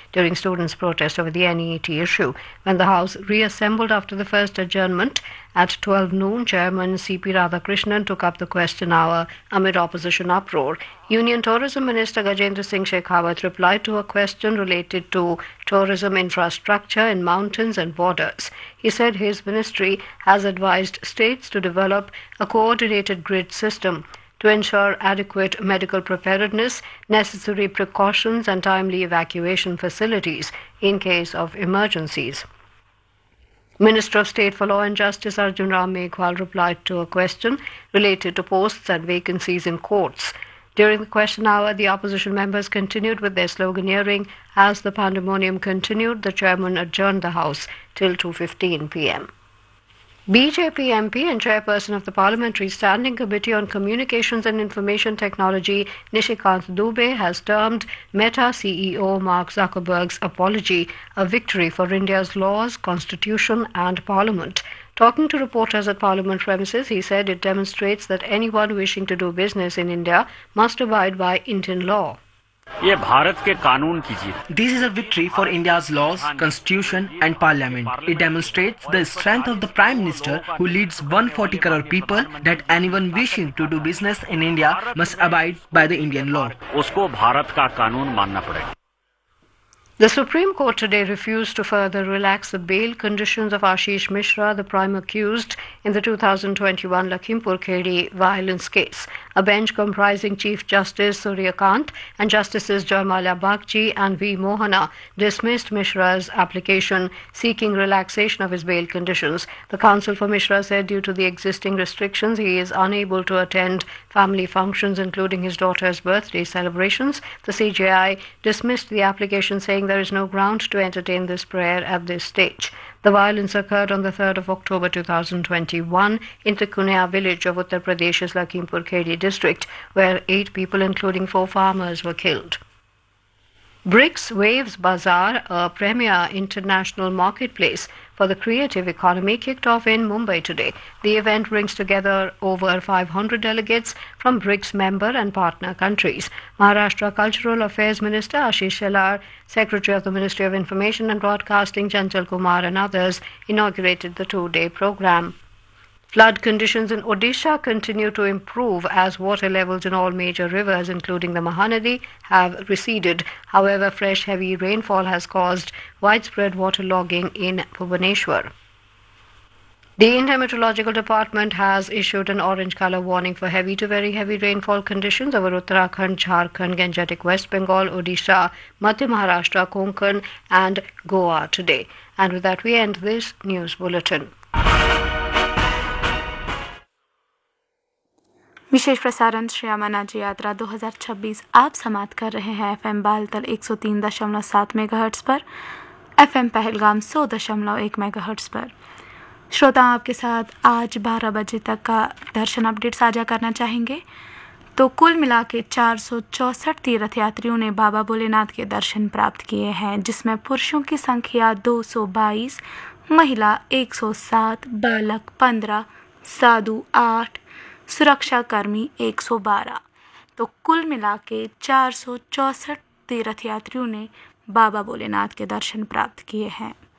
during students' protest over the NEET issue. When the House reassembled after the first adjournment at 12 noon, Chairman C.P. Radhakrishnan took up the question hour amid opposition uproar. Union Tourism Minister Gajendra Singh Shekhawat replied to a question related to tourism infrastructure in mountains and borders. He said his ministry has advised states to develop a coordinated grid system to ensure adequate medical preparedness, necessary precautions and timely evacuation facilities in case of emergencies. Minister of State for Law and Justice Arjun Ram Meghwal replied to a question related to posts and vacancies in courts. During the question hour, the opposition members continued with their sloganeering. As the pandemonium continued, the chairman adjourned the House till 2:15 p.m. BJP MP and chairperson of the Parliamentary Standing Committee on Communications and Information Technology, Nishikant Dubey, has termed Meta CEO Mark Zuckerberg's apology a victory for India's laws, constitution and parliament. Talking to reporters at Parliament premises, he said it demonstrates that anyone wishing to do business in India must abide by Indian law. ये भारत के कानून की जीत. This is a victory for India's laws, constitution and parliament. It demonstrates the strength of the Prime Minister who leads 140 crore people that anyone wishing to do business in India must abide by the Indian law. उसको भारत का कानून मानना पड़ेगा. The Supreme Court today refused to further relax the bail conditions of Ashish Mishra, the prime accused in the 2021 Lakhimpur Kheri violence case. A bench comprising Chief Justice Surya Kant and Justices Joymalia Bagchi and V. Mohana dismissed Mishra's application seeking relaxation of his bail conditions. The counsel for Mishra said due to the existing restrictions, he is unable to attend family functions, including his daughter's birthday celebrations. The CJI dismissed the application, saying there is no ground to entertain this prayer at this stage. The violence occurred on the 3rd of October 2021 in the Kunia village of Uttar Pradesh's Lakhimpur Kheri district, where 8 people, including 4 farmers, were killed. BRICS Waves Bazaar, a premier international marketplace for the creative economy, kicked off in Mumbai today. The event brings together over 500 delegates from BRICS member and partner countries. Maharashtra Cultural Affairs Minister Ashish Shelar, Secretary of the Ministry of Information and Broadcasting Chanchal Kumar and others inaugurated the 2-day program. Flood conditions in Odisha continue to improve as water levels in all major rivers, including the Mahanadi, have receded. However, fresh heavy rainfall has caused widespread waterlogging in Bhubaneswar. The Indian Meteorological Department has issued an orange color warning for heavy to very heavy rainfall conditions over Uttarakhand, Jharkhand, Gangetic West Bengal, Odisha, Madhya Maharashtra, Konkan and Goa today. And with that, we end this news bulletin. विशेष प्रसारण श्री अमरनाथ यात्रा 2026 आप समाप्त कर रहे हैं FM Baltal 103.7 megahertz पर, FM Pahalgam 100.1 megahertz पर। श्रोता आपके साथ आज 12 बजे तक का दर्शन अपडेट साझा करना चाहेंगे। तो कुल मिला के 464 तीर्थयात्रियों ने बाबा भोलेनाथ के दर्शन प्राप्त किए हैं, जिसमें पुरुषों की संख्या 222, महिला 107, बालक 15, साधु 8, सुरक्षाकर्मी 112। तो कुल मिला के 464 तीर्थयात्रियों ने बाबा भोलेनाथ के दर्शन प्राप्त किए हैं।